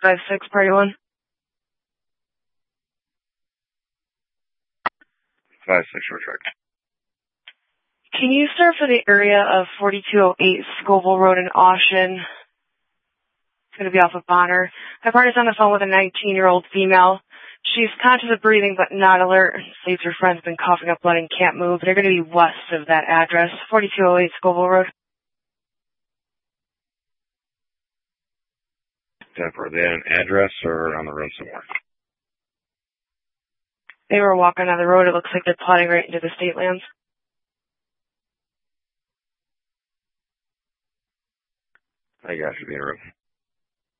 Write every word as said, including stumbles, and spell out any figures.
five six, party one. five six, retract. Can you serve for the area of forty-two oh eight Scoville Road in Austin? It's going to be off of Bonner. My partner's on the phone with a nineteen-year-old female. She's conscious of breathing but not alert. Saves her friend's been coughing up blood and can't move. They're going to be west of that address, forty-two oh eight Scoville Road. Are they at an address or on the road somewhere? They were walking on the road. It looks like they're plodding right into the state lands. I got you, be in a room.